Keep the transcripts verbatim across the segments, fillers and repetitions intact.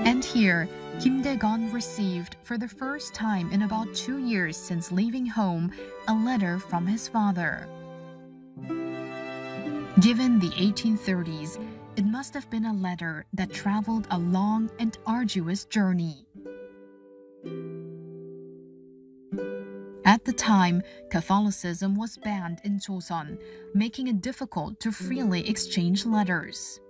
And here, Kim Dae-gon received, for the first time in about two years since leaving home, a letter from his father. Given the eighteen thirties, it must have been a letter that traveled a long and arduous journey. At the time, Catholicism was banned in Joseon, making it difficult to freely exchange letters.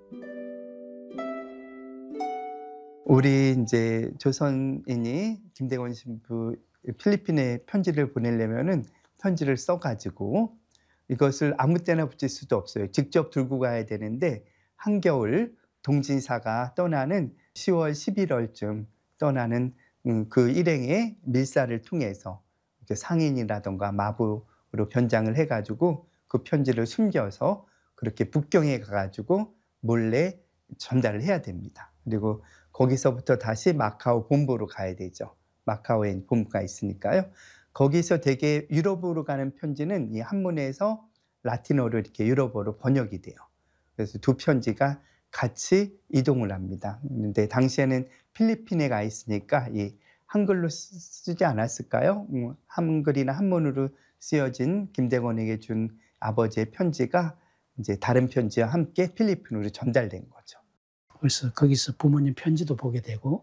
우리 이제 조선인이 김대건 신부 필리핀에 편지를 보내려면은 편지를 써가지고 이것을 아무 때나 붙일 수도 없어요. 직접 들고 가야 되는데 한겨울 동진사가 떠나는 시월 십일월쯤 떠나는 그 일행의 밀사를 통해서 상인이라던가 마부로 변장을 해가지고 그 편지를 숨겨서 그렇게 북경에 가가지고 몰래 전달을 해야 됩니다. 그리고 거기서부터 다시 마카오 본부로 가야 되죠. 마카오에 본부가 있으니까요. 거기서 되게 유럽으로 가는 편지는 이 한문에서 라틴어로 이렇게 유럽어로 번역이 돼요. 그래서 두 편지가 같이 이동을 합니다. 근데 당시에는 필리핀에 가 있으니까 이 한글로 쓰지 않았을까요? 한글이나 한문으로 쓰여진 김대건에게 준 아버지의 편지가 이제 다른 편지와 함께 필리핀으로 전달된 거죠. 그래서 거기서 부모님 편지도 보게 되고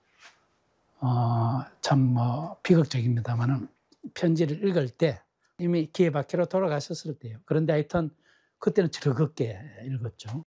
어, 참 뭐 비극적입니다만은 편지를 읽을 때 이미 기에바퀴로 돌아가셨을 때요. 그런데 하여튼 그때는 즐겁게 읽었죠.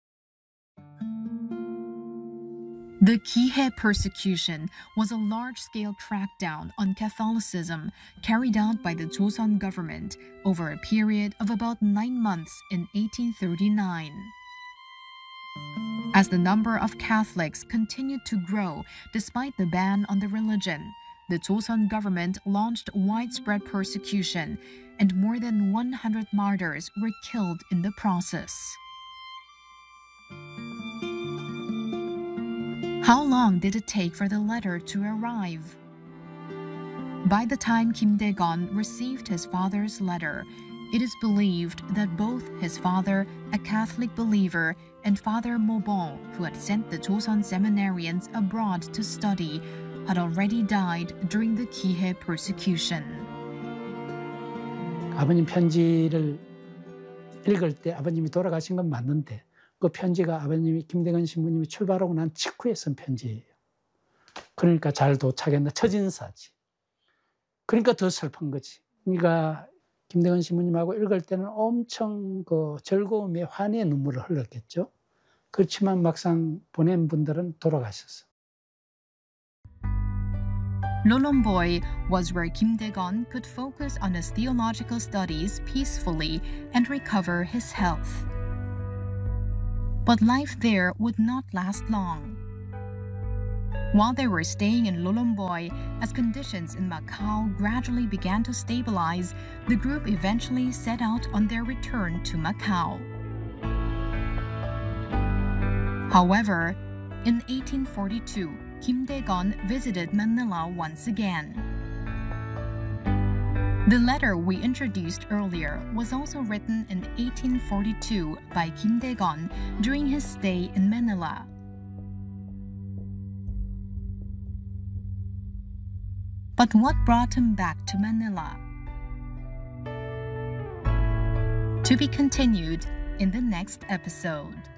The Kihei persecution was a large-scale crackdown on Catholicism carried out by the Joseon government over a period of about nine months in eighteen thirty-nine. As the number of Catholics continued to grow despite the ban on the religion, the Joseon government launched widespread persecution, and more than one hundred martyrs were killed in the process. How long did it take for the letter to arrive? By the time Kim Dae-gon received his father's letter, it is believed that both his father, a Catholic believer, and Father Mobon, who had sent the Joseon seminarians abroad to study, had already died during the Kihei persecution. 아버님 편지를 읽을 때 아버님이 돌아가신 건 맞는데 그 편지가 아버님이 김대건 신부님이 출발하고 난 직후에 쓴 편지예요. 그러니까 잘 도착했나 처진사지. 그러니까 더 슬픈 거지. 그러니까 김대건 신부님하고 읽을 때는 엄청 그 즐거움에 환희의 눈물을 흘렸겠죠. 그렇지만 막상 보낸 분들은 돌아가셨어. Lolomboy was where Kim Dae-gon could focus on his theological studies peacefully and recover his health. But life there would not last long. While they were staying in Lolomboy, as conditions in Macau gradually began to stabilize, the group eventually set out on their return to Macau. However, in eighteen forty-two, Kim Dae-gon visited Manila once again. The letter we introduced earlier was also written in eighteen forty-two by Kim Dae-gon during his stay in Manila. But what brought him back to Manila? To be continued in the next episode.